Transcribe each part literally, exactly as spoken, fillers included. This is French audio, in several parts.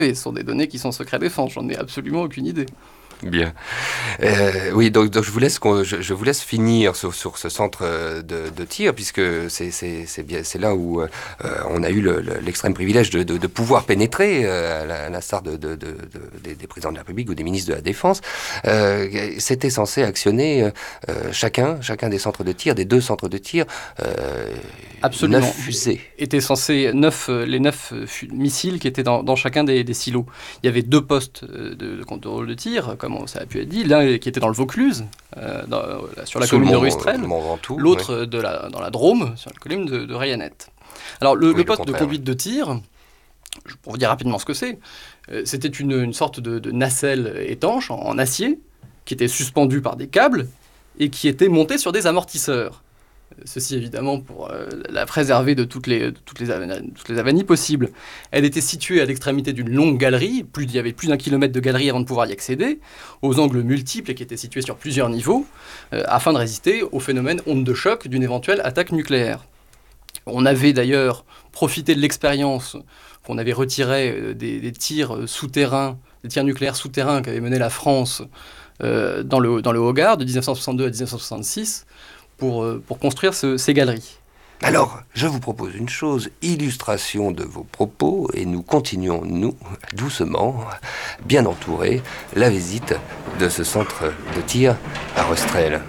Et ce sont des données qui sont secret défense, j'en ai absolument aucune idée. Bien. Euh, oui, donc, donc je, vous laisse, je, je vous laisse finir sur, sur ce centre de, de tir, puisque c'est, c'est, c'est, bien, c'est là où euh, on a eu le, le, l'extrême privilège de, de, de pouvoir pénétrer, euh, à l'instar de, de, de, de, des, des présidents de la République ou des ministres de la Défense. Euh, c'était censé actionner euh, chacun, chacun des centres de tir, des deux centres de tir, euh, Absolument. neuf fusées. Étaient censés neuf, les neuf missiles qui étaient dans, dans chacun des, des silos. Il y avait deux postes de, de contrôle de tir, comme ça a pu être dit. L'un qui était dans le Vaucluse, euh, dans, sur la Sous commune de Rustrel. L'autre ouais. de la, dans la Drôme, sur la commune de, de Rayanette. Alors le, oui, le poste le de conduite de tir, pour vous dire rapidement ce que c'est, euh, c'était une, une sorte de, de nacelle étanche en, en acier qui était suspendue par des câbles et qui était montée sur des amortisseurs. Ceci évidemment pour euh, la préserver de toutes les, de toutes, les avanies, toutes les avanies possibles. Elle était située à l'extrémité d'une longue galerie, plus, il y avait plus d'un kilomètre de galerie avant de pouvoir y accéder, aux angles multiples et qui étaient situés sur plusieurs niveaux, euh, afin de résister au phénomène onde de choc d'une éventuelle attaque nucléaire. On avait d'ailleurs profité de l'expérience qu'on avait retirée euh, des, des tirs souterrains, des tirs nucléaires souterrains qu'avait mené la France euh, dans le, dans le Haut-Gard de dix-neuf cent soixante-deux à dix-neuf cent soixante-six, Pour, pour construire ce, ces galeries. Alors, je vous propose une chose, illustration de vos propos, et nous continuons, nous, doucement, bien entourés, la visite de ce centre de tir à Rustrel.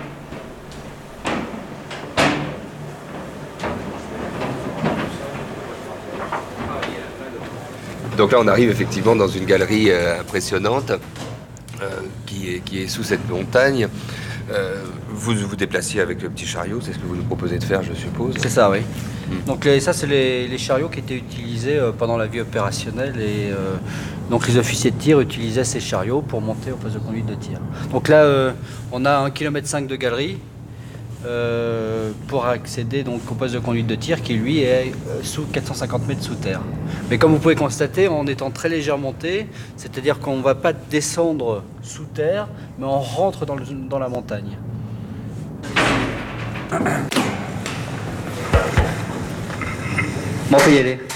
Donc là, on arrive effectivement dans une galerie euh, impressionnante, euh, qui, est, qui est sous cette montagne. Euh, vous vous déplaciez avec le petit chariot, c'est ce que vous nous proposez de faire, je suppose. C'est ça, oui. Mmh. Donc les, ça, c'est les, les chariots qui étaient utilisés euh, pendant la vie opérationnelle et euh, donc les officiers de tir utilisaient ces chariots pour monter au poste de conduite de tir. Donc là, euh, on a un kilomètre cinq de galerie euh, pour accéder donc au poste de conduite de tir qui lui est euh, sous quatre cent cinquante mètres sous terre. Mais comme vous pouvez constater, en étant très légère montée, c'est-à-dire qu'on ne va pas descendre sous terre, mais on rentre dans, le, dans la montagne. Bon, on peut y aller.